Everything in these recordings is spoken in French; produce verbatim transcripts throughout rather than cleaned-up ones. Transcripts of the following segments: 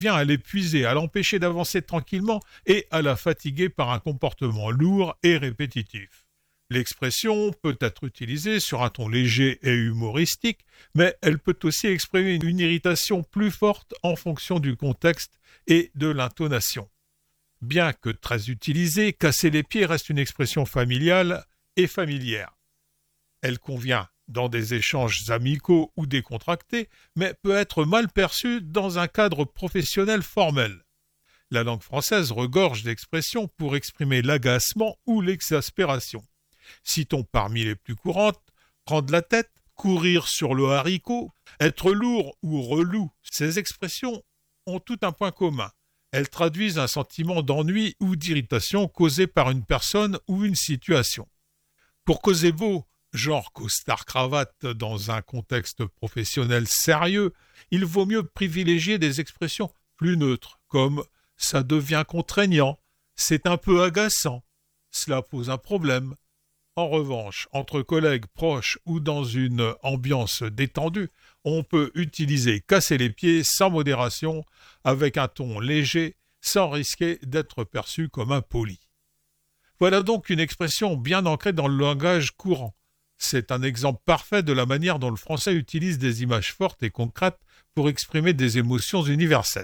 vient à l'épuiser, à l'empêcher d'avancer tranquillement et à la fatiguer par un comportement lourd et répétitif. L'expression peut être utilisée sur un ton léger et humoristique, mais elle peut aussi exprimer une irritation plus forte en fonction du contexte et de l'intonation. Bien que très utilisée, casser les pieds reste une expression familiale et familière. Elle convient dans des échanges amicaux ou décontractés, mais peut être mal perçue dans un cadre professionnel formel. La langue française regorge d'expressions pour exprimer l'agacement ou l'exaspération. Citons parmi les plus courantes, prendre la tête, courir sur le haricot, être lourd ou relou. Ces expressions ont tout un point commun. Elles traduisent un sentiment d'ennui ou d'irritation causé par une personne ou une situation. Pour causer beau, genre costard-cravate dans un contexte professionnel sérieux, il vaut mieux privilégier des expressions plus neutres, comme « ça devient contraignant »,« c'est un peu agaçant »,« cela pose un problème ». En revanche, entre collègues proches ou dans une ambiance détendue, on peut utiliser « casser les pieds » sans modération, avec un ton léger, sans risquer d'être perçu comme impoli. Voilà donc une expression bien ancrée dans le langage courant. C'est un exemple parfait de la manière dont le français utilise des images fortes et concrètes pour exprimer des émotions universelles.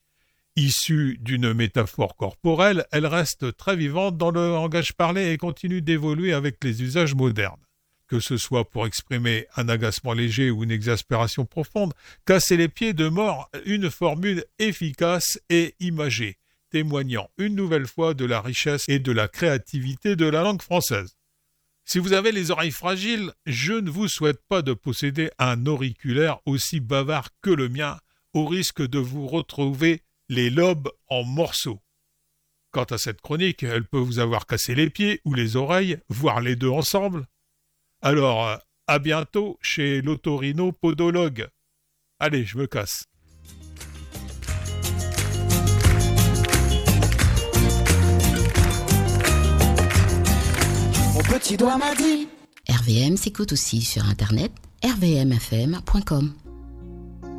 Issue d'une métaphore corporelle, elle reste très vivante dans le langage parlé et continue d'évoluer avec les usages modernes. Que ce soit pour exprimer un agacement léger ou une exaspération profonde, casser les pieds demeure une formule efficace et imagée, témoignant une nouvelle fois de la richesse et de la créativité de la langue française. Si vous avez les oreilles fragiles, je ne vous souhaite pas de posséder un auriculaire aussi bavard que le mien, au risque de vous retrouver les lobes en morceaux. Quant à cette chronique, elle peut vous avoir cassé les pieds ou les oreilles, voire les deux ensemble. Alors, à bientôt chez l'otorino-podologue. Allez, je me casse. Mon petit doigt m'a dit. R V M s'écoute aussi sur internet r v m f m point com.